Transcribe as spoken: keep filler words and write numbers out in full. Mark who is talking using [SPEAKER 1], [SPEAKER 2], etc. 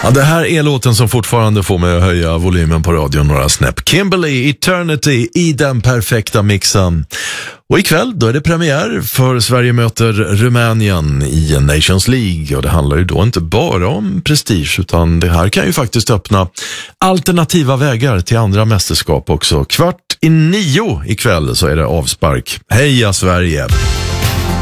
[SPEAKER 1] Ja, det här är låten som fortfarande får mig att höja volymen på radion några snäpp. Kimberly, Eternity i den perfekta mixen. Och ikväll då är det premiär för Sverige möter Rumänien i Nations League. Och det handlar ju då inte bara om prestige, utan det här kan ju faktiskt öppna alternativa vägar till andra mästerskap också. Kvart i nio ikväll så är det avspark. Heja Sverige!